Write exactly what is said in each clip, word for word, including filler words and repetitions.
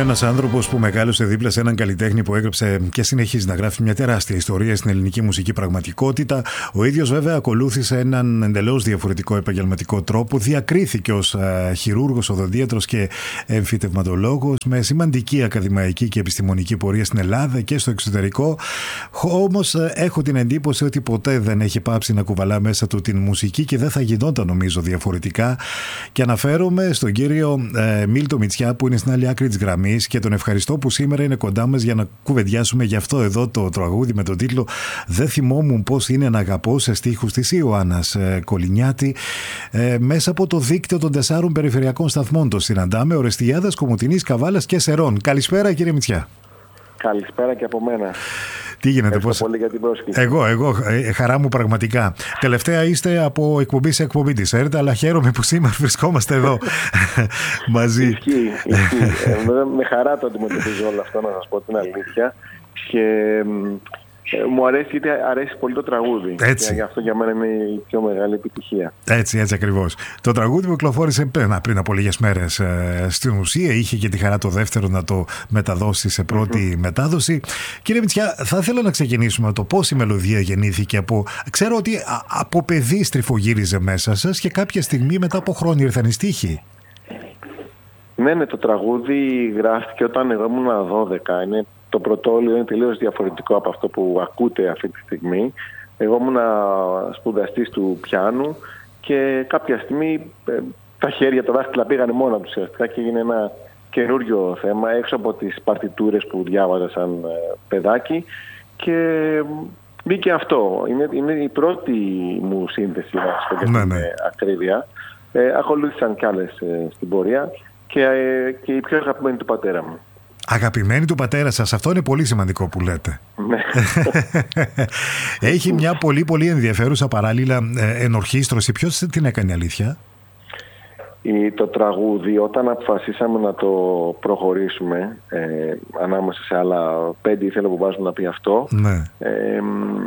ένας άνθρωπος που μεγάλωσε δίπλα σε έναν καλλιτέχνη που έγραψε και συνεχίζει να γράφει μια τεράστια ιστορία στην ελληνική μουσική πραγματικότητα. Ο ίδιος βέβαια ακολούθησε έναν εντελώς διαφορετικό επαγγελματικό τρόπο. Διακρίθηκε ως α, χειρούργος, οδοντίατρος και εμφυτευματολόγος με σημαντική ακαδημαϊκή και επιστημονική πορεία στην Ελλάδα και στο εξωτερικό. Όμως έχω την εντύπωση ότι ποτέ δεν έχει πάψει να κουβαλά μέσα του την μουσική και δεν θα γινόταν νομίζω διαφορετικά. Και αναφέρομαι στον κύριο ε, Μίλτο Μητσιά που είναι στην άλλη άκρη της γραμμής και τον ευχαριστώ που σήμερα είναι κοντά μας για να κουβεντιάσουμε για αυτό εδώ το τραγούδι με τον τίτλο «Δεν θυμόμουν πώς είναι να αγαπώ» σε στίχους της Ιωάννας ε, Κολυνιάτη. Ε, μέσα από το δίκτυο των τεσσάρων περιφερειακών σταθμών το συναντάμε, Ορεστιάδας, Κομοτηνής, Καβάλας και Σερών. Καλησπέρα κύριε Μητσιά. Καλησπέρα και από μένα. Τι γίνεται, Ευχαριστώ πώς... πολύ για την πρόσκληση. Εγώ, εγώ, ε, χαρά μου πραγματικά. Τελευταία είστε από εκπομπή σε εκπομπή της ΕΡΤ, αλλά χαίρομαι που σήμερα βρισκόμαστε εδώ μαζί. Ισχύει, ισχύει. ε, με χαρά το αντιμετωπίζω όλο αυτό, να σας πω την αλήθεια. Και ε, μου αρέσει γιατί αρέσει πολύ το τραγούδι. Έτσι. Και γι' αυτό για μένα είναι η πιο μεγάλη επιτυχία. Έτσι, έτσι ακριβώς. Το τραγούδι μου κυκλοφόρησε πριν, πριν από λίγες μέρες. Ε, στην ουσία είχε και τη χαρά το δεύτερο να το μεταδώσει σε πρώτη mm-hmm. μετάδοση. Κύριε Μητσιά, θα ήθελα να ξεκινήσουμε το πώς η μελωδία γεννήθηκε. Από... Ξέρω ότι α, από παιδί στριφογύριζε μέσα σας και κάποια στιγμή μετά από χρόνια ήρθαν οι στίχοι. Ναι, ναι, το τραγούδι γράφτηκε όταν εγώ ήμουν δώδεκα. Είναι... Το πρωτόλιο είναι τελείως διαφορετικό από αυτό που ακούτε αυτή τη στιγμή. Εγώ ήμουν σπουδαστής του πιάνου και κάποια στιγμή ε, τα χέρια, τα δάχτυλα πήγανε μόνα τους ουσιαστικά και έγινε ένα καινούριο θέμα έξω από τις παρτιτούρες που διάβαζα σαν ε, παιδάκι και μπήκε αυτό. Είναι, είναι η πρώτη μου σύνθεση, να σας πω για την ακρίβεια. Ε, ακολούθησαν κι άλλες ε, στην πορεία και, ε, και η πιο αγαπημένη του πατέρα μου. Αγαπημένη του πατέρα σας, αυτό είναι πολύ σημαντικό που λέτε. Έχει μια πολύ πολύ ενδιαφέρουσα παράλληλα ε, ενορχήστρωση. Ποιος την έκανε αλήθεια? Η, το τραγούδι όταν αποφασίσαμε να το προχωρήσουμε ε, ανάμεσα σε άλλα πέντε ήθελα που βάζουμε να πει αυτό, ναι. ε,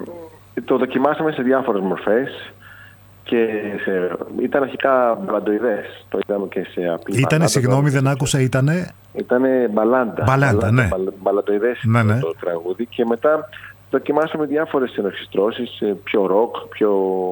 το δοκιμάσαμε σε διάφορες μορφές. Και σε, ήταν αρχικά μπαλαντοειδές. Το είδαμε και σε απλή. Ήτανε, συγγνώμη, δεν άκουσα, ήτανε. Ήτανε μπαλάντα. Μπαλάντα, ναι. Μπαλαντοειδές ναι, ναι. το τραγούδι. Και μετά δοκιμάσαμε διάφορες ενορχιστρώσεις, πιο ροκ, πιο,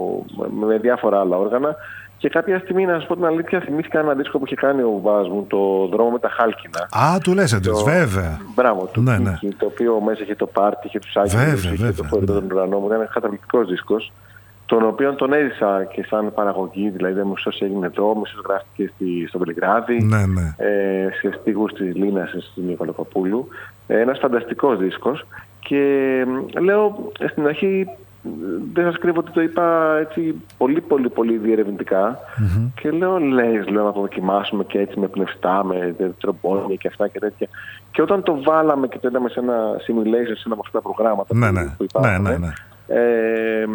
με διάφορα άλλα όργανα. Και κάποια στιγμή, να σας πω την αλήθεια, θυμήθηκα ένα δίσκο που είχε κάνει ο μπάς μου, το Δρόμο με τα Χάλκινα. Α, του λες, το... βέβαια. Μπράβο, του ναι, ναι. το οποίο μέσα είχε το πάρτι, είχε τους άγγελους, είχε το χωρί τον ουρανό μου. Ήταν ένα καταπληκτικός δίσκος, τον οποίο τον έζησα και σαν παραγωγή, δηλαδή μισός έγινε εδώ, μισός γράφτηκε στη, στο Βελιγράδι, ναι, ναι. Ε, σε στίχους της Λίνας, στην Νικολακοπούλου. Ε, ένας φανταστικός δίσκος και ε, λέω στην αρχή, δεν σας κρύβω ότι το είπα έτσι πολύ πολύ πολύ διερευνητικά mm-hmm. και λέω λες, λέω να το δοκιμάσουμε και έτσι με πνευστά, με τρομπόνια και αυτά και τέτοια. Και όταν το βάλαμε και το είδαμε σε ένα simulation, σε ένα από αυτά τα προγράμματα ναι, που, ναι. που υπάρχουν, ναι, ναι, ναι. Ε, ε,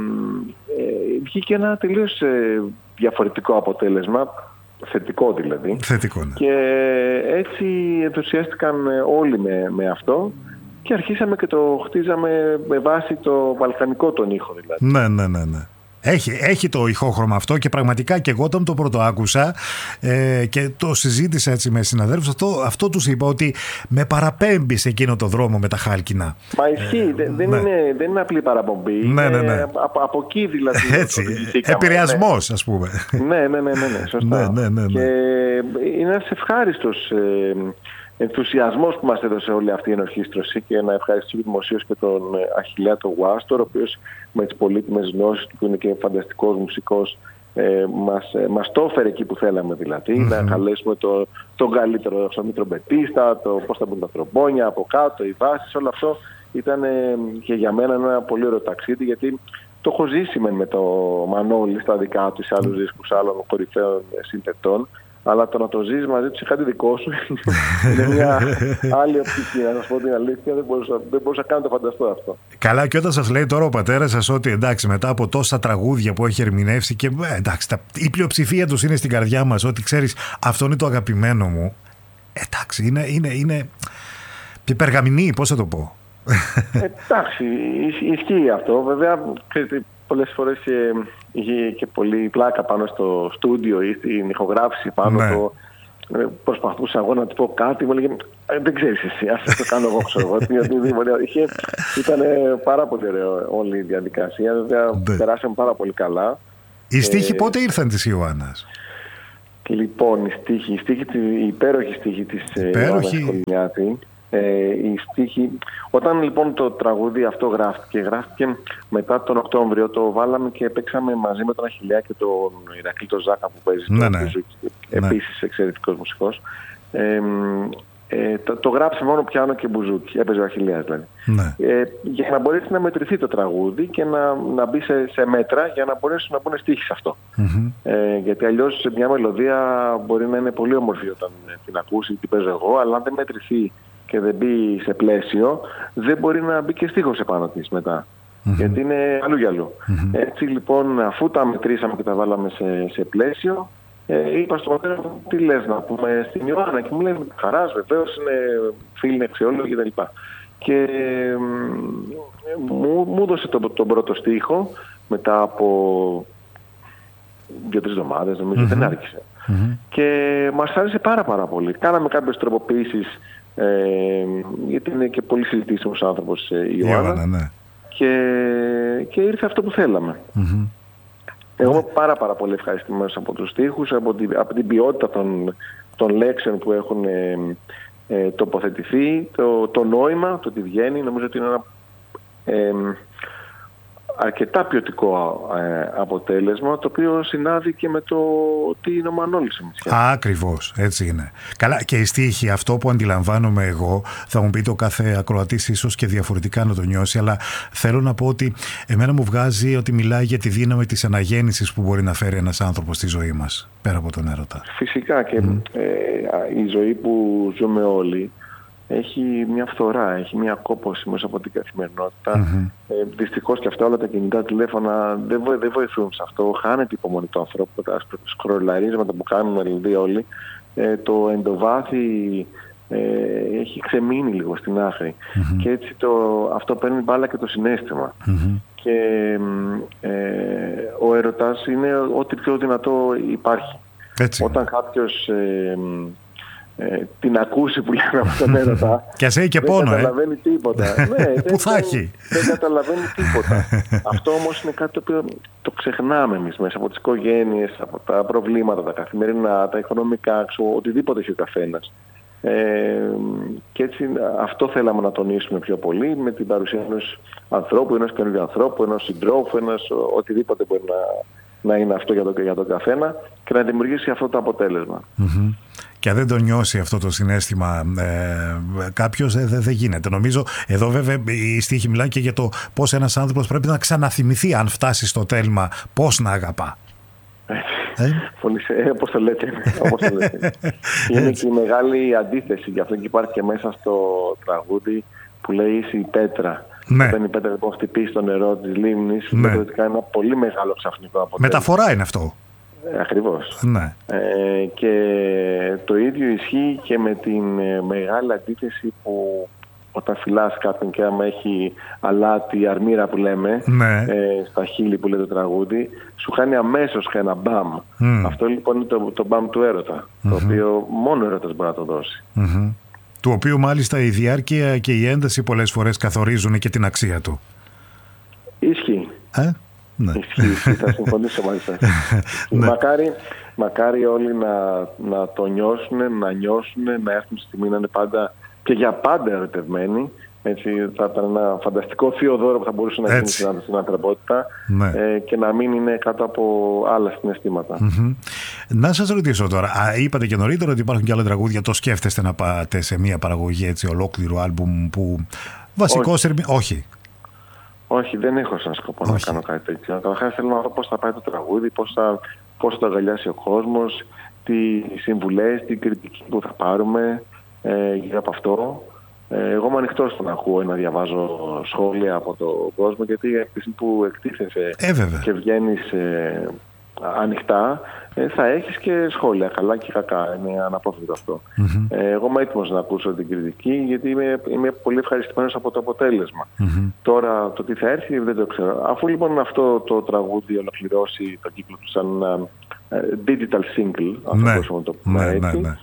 βγήκε ένα τελείως ε, διαφορετικό αποτέλεσμα, θετικό δηλαδή. Θετικό, ναι. Και έτσι ενθουσιάστηκαν όλοι με, με αυτό και αρχίσαμε και το χτίζαμε με βάση το βαλκανικό τον ήχο δηλαδή. Ναι, ναι, ναι, ναι. Έχει, έχει το ηχόχρωμα αυτό και πραγματικά και εγώ όταν το πρώτο άκουσα ε, και το συζήτησα έτσι με συναδέλφους, αυτό, αυτό τους είπα ότι με παραπέμπει σε εκείνο το δρόμο με τα χάλκινα. Μα ισχύει, ε, δεν, ναι. είναι, δεν είναι απλή παραπομπή. Ναι, ναι, ναι. Από, από εκεί δηλαδή. Έτσι, επηρεασμός ναι. ας πούμε. Ναι, ναι, ναι, ναι, ναι σωστά. Ναι, ναι, ναι, ναι. Και είναι ένας ευχάριστος ε, ενθουσιασμός που μας έδωσε όλη αυτή η ενορχήστρωση και να ευχαριστήσω δημοσίως και τον Αχιλλέα τον Γουάστορ, ο οποίος με τις πολύτιμες γνώσεις του που είναι και φανταστικός μουσικός ε, μας, ε, μας το έφερε εκεί που θέλαμε δηλαδή, mm-hmm. να καλέσουμε το, τον καλύτερο τρομπετίστα, το πώς θα μπουν τα τρομπόνια από κάτω, οι βάσεις, όλο αυτό ήταν ε, και για μένα ένα πολύ ωραίο ταξίδι γιατί το έχω ζήσει με το Μανώλη στα δικά του, σε άλλους δίσκους άλλων κορυφαίων συνθετών. Αλλά το να το ζεις μαζί του σε κάτι δικό σου είναι μια άλλη οπτική. Να σας πω την αλήθεια, δεν μπορούσα, δεν μπορούσα καν να το φανταστώ αυτό. Καλά, και όταν σας λέει τώρα ο πατέρας σας ότι εντάξει, μετά από τόσα τραγούδια που έχει ερμηνεύσει και εντάξει, τα, η πλειοψηφία τους είναι στην καρδιά μας, ότι ξέρεις, αυτό είναι το αγαπημένο μου. Εντάξει, είναι, είναι, είναι περγαμηνή, πώς θα το πω. Εντάξει, ισχύει αυτό. Βέβαια, πολλές φορές είχε και πολύ πλάκα πάνω στο στούντιο ή στην ηχογράφηση πάνω ναι. το προσπαθούσα εγώ να του πω κάτι, μου έλεγε δεν ξέρεις εσύ, ας το κάνω εγώ, ξέρω εγώ. Ήταν πάρα πολύ ωραίο όλη η διαδικασία, βέβαια περάσαμε πάρα πολύ καλά. Οι στίχοι πότε ήρθαν της Ιωάννας? Λοιπόν, η στίχη, η, στίχη, η υπέροχη στίχη της Ιωάννας Κολυμιάτη. Ε, η στίχη, όταν λοιπόν το τραγούδι αυτό γράφτηκε, γράφτηκε μετά τον Οκτώβριο, το βάλαμε και παίξαμε μαζί με τον Αχιλλέα και τον Ηρακλή τον Ζάκα που παίζει, ναι, τον, ναι. Επίσης εξαιρετικός μουσικός. Ε, ε, το, το γράψαμε μόνο πιάνο και μπουζούκι, έπαιζε ο Αχιλλέας δηλαδή. Ναι. Ε, για να μπορέσει να μετρηθεί το τραγούδι και να, να μπει σε, σε μέτρα για να μπορέσουν να μπουν στίχοι σε αυτό. Mm-hmm. Ε, γιατί αλλιώς μια μελωδία μπορεί να είναι πολύ όμορφη όταν την ακούσει, την παίζω εγώ, αλλά αν δεν μετρηθεί και δεν μπει σε πλαίσιο, δεν μπορεί να μπει και στίχος επάνω της μετά. Mm-hmm. Γιατί είναι αλλού για αλλού. Mm-hmm. Έτσι λοιπόν, αφού τα μετρήσαμε και τα βάλαμε σε, σε πλαίσιο, ε, είπα στον πατέρα μου, τι λες να πούμε στην Ιωάννα, και μου λέει χαράς, βεβαίως, είναι φίλοι, είναι αξιόλογοι κτλ. Και ε, μου, μου έδωσε τον, τον πρώτο στίχο μετά από δύο-τρεις εβδομάδες, νομίζω, mm-hmm. δεν άρχισε. Mm-hmm. Και μας άρεσε πάρα πάρα πολύ. Κάναμε κάποιες τροποποιήσεις, Ε, γιατί είναι και πολύ συζητήσιμος άνθρωπος η Ιωάννα, ναι. και, και ήρθε αυτό που θέλαμε. Mm-hmm. Εγώ είμαι πάρα πάρα πολύ ευχαριστημένος από τους στίχους, από την, από την ποιότητα των, των λέξεων που έχουν ε, ε, τοποθετηθεί, το, το νόημα, το τι βγαίνει. Νομίζω ότι είναι ένα ε, αρκετά ποιοτικό ε, αποτέλεσμα, το οποίο συνάδει και με το τι είναι ο Μανώλης. Ακριβώς, έτσι είναι. Καλά, και η στίχη, αυτό που αντιλαμβάνομαι εγώ, θα μου πει το κάθε ακροατής ίσως και διαφορετικά να το νιώσει, αλλά θέλω να πω ότι εμένα μου βγάζει ότι μιλάει για τη δύναμη της αναγέννησης που μπορεί να φέρει ένας άνθρωπος στη ζωή μας, πέρα από τον έρωτα. Φυσικά, και mm. ε, η ζωή που ζούμε όλοι έχει μια φθορά, έχει μια κόπωση μέσα από την καθημερινότητα. Mm-hmm. Ε, δυστυχώς και αυτά όλα τα κινητά τηλέφωνα δεν, βο, δεν βοηθούν σε αυτό. Χάνεται η υπομονή του ανθρώπου, τα σκρολαρίσματα που κάνουμε δηλαδή όλοι. Ε, το εντοβάθι ε, έχει ξεμείνει λίγο στην άκρη. Mm-hmm. Και έτσι το, αυτό παίρνει μπάλα και το συναίσθημα. Mm-hmm. Και ε, ο έρωτας είναι ό,τι πιο δυνατό υπάρχει. Έτσι. Όταν κάποιος Ε, Ε, την ακούσει που λέμε από τον έρωτα. Και ας έχει και πόνο, δεν καταλαβαίνει ε. τίποτα. Ναι, που θα έχει. Δεν καταλαβαίνει τίποτα. Αυτό όμως είναι κάτι το οποίο το ξεχνάμε εμείς μέσα από τις οικογένειες, από τα προβλήματα, τα καθημερινά, τα οικονομικά, οτιδήποτε έχει ο καθένας. Ε, και έτσι αυτό θέλαμε να τονίσουμε πιο πολύ με την παρουσία ενός ανθρώπου, ενός καινούργιου ανθρώπου, ενός συντρόφου, ενός οτιδήποτε μπορεί να, να είναι αυτό για τον, για τον καθένα και να δημιουργήσει αυτό το αποτέλεσμα. Mm-hmm. Και αν δεν το νιώσει αυτό το συναίσθημα ε, κάποιος, δεν δε, δε γίνεται. Νομίζω, εδώ βέβαια η στίχη μιλάει και για το πώς ένας άνθρωπος πρέπει να ξαναθυμηθεί, αν φτάσει στο τέλμα, πώς να αγαπά. Ε? Πολύ, ε, όπως το λέτε. Όπως το λέτε. Είναι και η μεγάλη αντίθεση, γι' αυτό και υπάρχει και μέσα στο τραγούδι που λέει είσαι η πέτρα. Ναι. Όταν η πέτρα λοιπόν χτυπήσει στο νερό της λίμνης, ναι. είναι ένα πολύ μεγάλο ξαφνικό αποτέλεσμα. Μεταφορά είναι αυτό. Ακριβώς. Ναι. Ε, και το ίδιο ισχύει και με την ε, μεγάλη αντίθεση που όταν φυλάς κάποιον και άμα έχει αλάτι, αρμύρα που λέμε, ναι. ε, στα χείλη που λέει το τραγούδι, σου χάνει αμέσως και ένα μπαμ. Mm. Αυτό λοιπόν είναι το, το μπαμ του έρωτα, mm-hmm. το οποίο μόνο ο έρωτας μπορεί να το δώσει. Mm-hmm. Του οποίου μάλιστα η διάρκεια και η ένταση πολλές φορές καθορίζουν και την αξία του. Ισχύει. Ε? Ναι. Ισχύει, θα συμφωνήσω μαζί σας. Ναι. Μακάρι, μακάρι όλοι να, να το νιώσουν, να νιώσουν, να έρθουν στη στιγμή να είναι πάντα και για πάντα ερωτευμένοι. Έτσι, θα ήταν ένα φανταστικό θείο δώρο που θα μπορούσε να γίνει στην ανθρωπότητα, ναι. ε, και να μην είναι κάτω από άλλα συναισθήματα. Mm-hmm. Να σας ρωτήσω τώρα, α, είπατε και νωρίτερα ότι υπάρχουν και άλλα τραγούδια. Το σκέφτεστε να πάτε σε μια παραγωγή έτσι, ολόκληρου άλμπουμ που βασικός... Όχι. Όχι. Όχι, δεν έχω σαν σκοπό Όχι. να κάνω κάτι τέτοιο. Καταρχάς θέλω να δω πώς θα πάει το τραγούδι, πώς θα, πώς θα το αγκαλιάσει ο κόσμος, τι συμβουλές, τι κριτική που θα πάρουμε ε, γύρω από αυτό. Ε, εγώ είμαι ανοιχτός στο να ακούω ή να διαβάζω σχόλια από τον κόσμο, γιατί από τη στιγμή που εκτίθεσαι ε, και βγαίνεις ε, ανοιχτά, ε, θα έχεις και σχόλια, καλά και κακά. Είναι αναπόφευκτο αυτό. Mm-hmm. Ε, εγώ είμαι έτοιμος να ακούσω την κριτική, γιατί είμαι, είμαι πολύ ευχαριστημένος από το αποτέλεσμα. Mm-hmm. Τώρα το τι θα έρθει δεν το ξέρω. Αφού λοιπόν αυτό το τραγούδι ολοκληρώσει τον κύκλο του σαν uh, digital single, αυτό ναι. μπορούσαμε να το πούμε ναι, έτσι, ναι, ναι.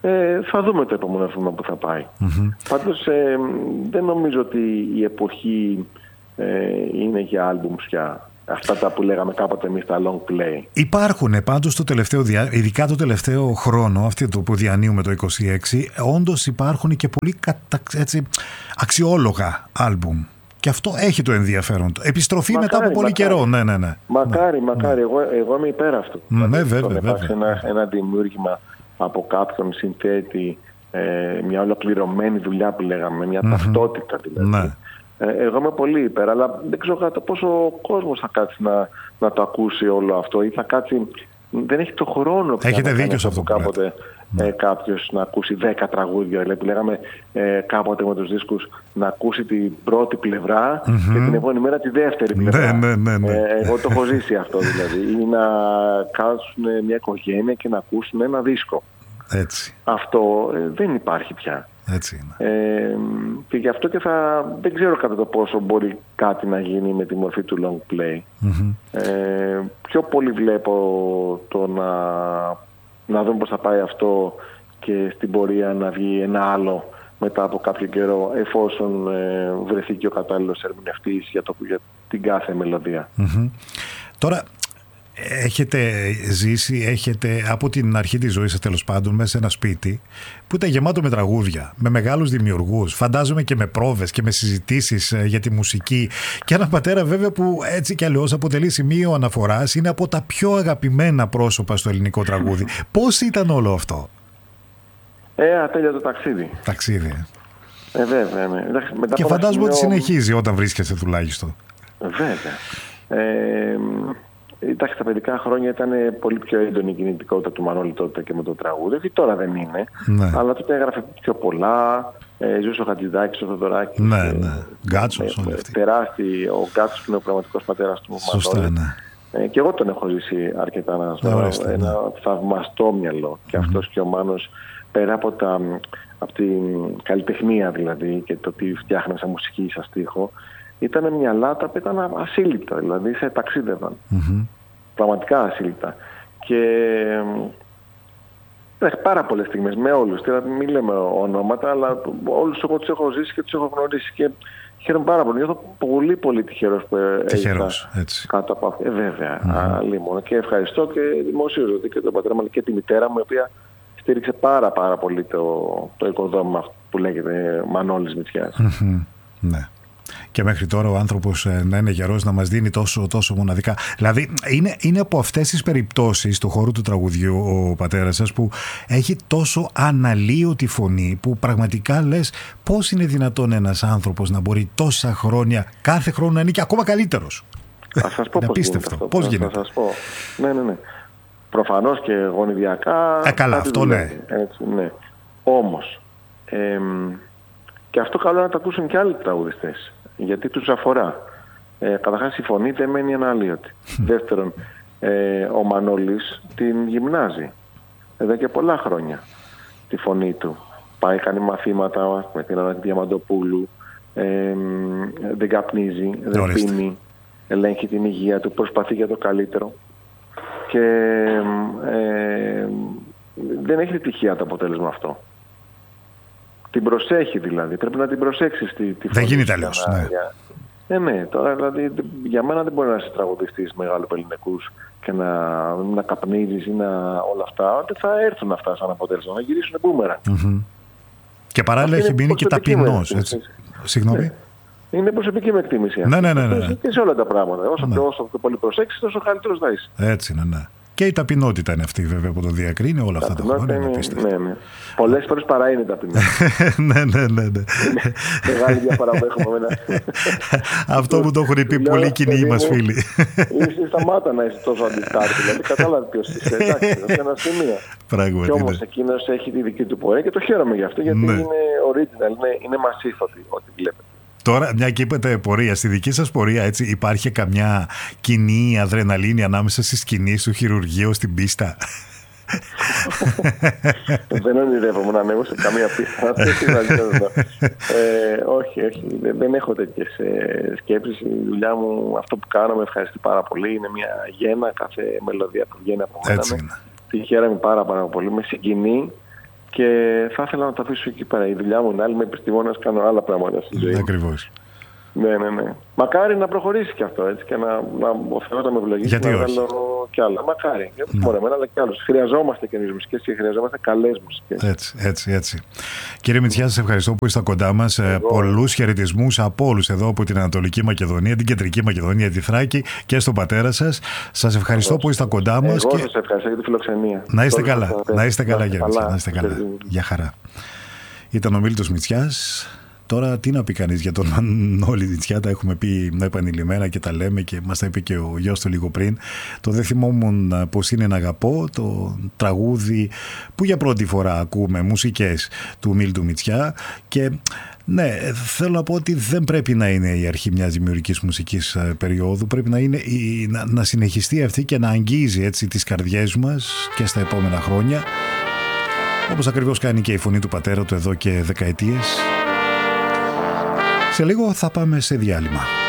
Ε, θα δούμε το επόμενο βήμα που θα πάει. Mm-hmm. Πάντως ε, δεν νομίζω ότι η εποχή ε, είναι για άλμπουμς πια. Αυτά τα που λέγαμε κάποτε εμείς τα long play. Υπάρχουν πάντως το τελευταίο, ειδικά το τελευταίο χρόνο, αυτό το που διανύουμε το είκοσι έξι, όντως υπάρχουν και πολύ κατα, έτσι, αξιόλογα άλμπουμ. Και αυτό έχει το ενδιαφέρον. Επιστροφή μακάρι, μετά από πολύ μακάρι. καιρό. Ναι, ναι, ναι. Μακάρι, ναι. μακάρι. Εγώ, εγώ είμαι υπέρ αυτού. Ναι, ναι βέβαια. βέβαια. Υπάρχει ένα, ένα δημιούργημα από κάποιον συνθέτη, ε, μια ολοκληρωμένη δουλειά που λέγαμε, μια mm-hmm. ταυτότητα δηλαδή. Ναι. Ε, εγώ είμαι πολύ υπέρ, αλλά δεν ξέρω κατά πόσο ο κόσμος θα κάτσει να, να το ακούσει όλο αυτό ή θα κάτσει. Δεν έχει το χρόνο πια. Έχετε δίκιο σε αυτό που κάποτε ε, κάποιος να ακούσει δέκα τραγούδια. Δηλαδή που λέγαμε ε, κάποτε με τους δίσκους να ακούσει την πρώτη πλευρά mm-hmm. και την επόμενη μέρα τη δεύτερη πλευρά. Ναι, ναι, ναι, ναι. Ε, εγώ το έχω ζήσει αυτό δηλαδή. Ή να κάτσουν μια οικογένεια και να ακούσουν ένα δίσκο. Έτσι. Αυτό ε, δεν υπάρχει πια. Έτσι είναι. Ε, και γι' αυτό και θα, δεν ξέρω κατά το πόσο μπορεί κάτι να γίνει με τη μορφή του long play. Mm-hmm. Ε, πιο πολύ βλέπω το να, να δούμε πώς θα πάει αυτό και στην πορεία να βγει ένα άλλο μετά από κάποιο καιρό, εφόσον ε, βρεθεί και ο κατάλληλος ερμηνευτής για, το, για την κάθε μελωδία. Mm-hmm. Τώρα, έχετε ζήσει, έχετε από την αρχή της ζωής σας τέλος πάντων μέσα σε ένα σπίτι που ήταν γεμάτο με τραγούδια, με μεγάλους δημιουργούς, φαντάζομαι και με πρόβες και με συζητήσεις για τη μουσική, και έναν πατέρα βέβαια που έτσι κι αλλιώς αποτελεί σημείο αναφοράς, είναι από τα πιο αγαπημένα πρόσωπα στο ελληνικό τραγούδι. Πώς ήταν όλο αυτό? Ε, ατέλειωτο ταξίδι. Ταξίδι. Ε, βέβαια, ναι. Μετά και φαντάζομαι σημείο... ότι συνεχίζει όταν βρίσκεσαι τουλάχιστον. Βέβαια. Ε, Εντάξει, τα παιδικά χρόνια ήταν πολύ πιο έντονη η κινητικότητα του Μανώλη τότε και με το τραγούδι. Όχι, τώρα δεν είναι. Ναι. Αλλά τότε έγραφε πιο πολλά. Ε, ζούσε ο Χατζηδάκης, ο Θοδωράκης. Ναι, ναι. Γκάτσος, όλοι αυτοί. Τεράστιοι. Ο Γκάτσος που είναι ο πραγματικός πατέρας του Μανώλη. Σωστά, ναι. Ε, και εγώ τον έχω ζήσει αρκετά να ζω. Ναι, ένα ναι. θαυμαστό μυαλό. Και mm-hmm. αυτός και ο Μάνος, πέρα από, τα, από την καλλιτεχνία δηλαδή και το τι φτιάχνε σαν μουσική, σαν στίχο, ήταν μυαλά τα που ήταν ασύλληπτα, δηλαδή σε ταξίδευαν. Mm-hmm. Πραγματικά ασύλληπτα. Και έχει πάρα πολλές στιγμές με όλους. Δηλαδή, μην λέμε ονόματα, αλλά όλους εγώ τους έχω ζήσει και τους έχω γνωρίσει και χαίρομαι πάρα πολύ. Νιώθω πολύ πολύ τυχερός που τυχερός, έτσι. Κάτω από αυτό. Ε, βέβαια, mm-hmm. αλλήμον. Και ευχαριστώ και δημοσίως ότι και τον πατέρα μου και τη μητέρα μου, η οποία στήριξε πάρα πάρα πολύ το, το οικοδόμημα που λέγεται Μανώλης Μητσιάς. Mm-hmm. Ναι. Και μέχρι τώρα ο άνθρωπος να είναι γερός, να μας δίνει τόσο, τόσο μοναδικά. Δηλαδή είναι, είναι από αυτές τις περιπτώσεις του χώρου του τραγουδιού ο πατέρας σας που έχει τόσο αναλύωτη φωνή που πραγματικά λες πώς είναι δυνατόν ένας άνθρωπος να μπορεί τόσα χρόνια κάθε χρόνο να είναι και ακόμα καλύτερος. Θα σας πω πώς γίνεται αυτό. Πώς γίνεται. Θα σας πω. Ναι, ναι, ναι. Προφανώς και γονιδιακά. Ε, καλά, αυτό ναι. Έτσι, ναι. Όμως ε, και αυτό καλό να το ακούσουν και άλλοι τραγουδιστές. Γιατί τους αφορά. Ε, καταρχάς η φωνή δεν μένει αναλύωτη. Δεύτερον, ε, ο Μανώλης την γυμνάζει. Εδώ και πολλά χρόνια τη φωνή του. Πάει, κάνει μαθήματα με την Ανάκη Διαμαντοπούλου, ε, δεν καπνίζει, δεν Ορίστε. πίνει, ελέγχει την υγεία του, προσπαθεί για το καλύτερο. Και ε, δεν έχει τυχαία το αποτέλεσμα αυτό. Την προσέχει δηλαδή. Πρέπει να την προσέξεις τη, τη δεν γίνεται αλλιώς. Ναι. Ε, ναι, τώρα δηλαδή για μένα δεν μπορεί να είσαι τραγουδιστής μεγάλου ελληνικούς και να, να καπνίζεις ή να όλα αυτά. Δεν θα έρθουν αυτά σαν αποτέλεσμα. Να γυρίσουν μπούμερα. Mm-hmm. Και παράλληλα έχει μείνει και ταπεινός. Έτσι. Συγγνώμη. Ναι. Είναι προσωπική με εκτίμηση. Ναι, ναι, ναι, ναι. Και σε όλα τα πράγματα. Όσο, ναι. πιο, όσο πιο πολύ προσέξεις, τόσο καλύτερος θα είσαι. Έτσι, ναι, ναι. Και η ταπεινότητα είναι αυτή βέβαια που το διακρίνει όλα αυτά τα χρόνια. Είναι, ναι, ναι. Πολλές φορές παρά είναι ταπεινότητα. Ναι, ναι, ναι. ναι. Μεγάλη διαφορά που έχουμε με ένα. Αυτό που το έχουν πει πολλοί κοινοί μας φίλοι. Είσαι σταμάτα να είσαι τόσο αντιστάρτη. Δηλαδή κατάλαβε ποιος είσαι. Εντάξει, σε ένα σημείο. Πράγματι. Και όμως εκείνος έχει τη δική του πορεία και το χαίρομαι γι' αυτό γιατί είναι original, είναι massive ό,τι βλέπετε. Τώρα, μια και είπατε πορεία, στη δική σας πορεία έτσι, υπάρχει καμιά κοινή αδρεναλίνη ανάμεσα στη σκηνή, στο χειρουργείο, στην πίστα? Δεν ονειρεύομαι να ανέβω σε καμία πίστα. ε, όχι, όχι. Δεν έχω τέτοιες ε, σκέψεις. Η δουλειά μου, αυτό που κάνω, με ευχαριστεί πάρα πολύ. Είναι μια γέννα, κάθε μελωδία που βγαίνει από μένα. Τη χαίρομαι πάρα, πάρα πολύ. Με συγκινεί και θα ήθελα να το αφήσω εκεί πέρα. Η δουλειά μου είναι άλλη, είμαι επιστήμονας, κάνω άλλα πράγματα στη ζωή. Ακριβώς. Ναι, ναι, ναι. Μακάρι να προχωρήσει και αυτό, έτσι, και να, να ο Θεός να με ευλογήσει. Γιατί να όχι. βγάλω κι άλλα. Μακάρι. Γιατί μόνο εμένα, αλλά κι άλλους. Χρειαζόμαστε καινούριες μουσικές και χρειαζόμαστε καλές μουσικές. Έτσι, έτσι, έτσι. Κύριε Μητσιά, σας ευχαριστώ που είστε κοντά μας. Πολλούς χαιρετισμούς από όλους εδώ, από την Ανατολική Μακεδονία, την Κεντρική Μακεδονία, τη Θράκη και στον πατέρα σας. Σας ευχαριστώ Εγώ, που είστε κοντά μας. Εγώ και... σας ευχαριστώ για τη φιλοξενία. Να είστε Τώρα καλά. Να είστε καλά, κύριε Μητσιά. Να είστε καλά. Γεια χαρά. Ήταν ο Μίλτος Μητσιάς. Τώρα τι να πει κανείς για τον Μανώλη Μητσιά, τα έχουμε πει επανειλημμένα και τα λέμε και μας τα είπε και ο γιος του λίγο πριν. Το «Δεν θυμόμουν πως είναι να αγαπώ», το τραγούδι που για πρώτη φορά ακούμε μουσικές του Μίλτου Μητσιά. Και ναι, θέλω να πω ότι δεν πρέπει να είναι η αρχή μιας δημιουργικής μουσικής περίοδου, πρέπει να, είναι η, να, να συνεχιστεί αυτή και να αγγίζει έτσι τις καρδιές μας και στα επόμενα χρόνια, όπως ακριβώς κάνει και η φωνή του πατέρα του εδώ και δεκαετίες. Σε λίγο θα πάμε σε διάλειμμα.